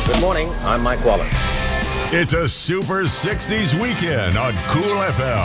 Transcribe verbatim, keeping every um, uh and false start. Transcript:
Good morning. I'm Mike Waller. It's a Super sixties weekend on Cool F M.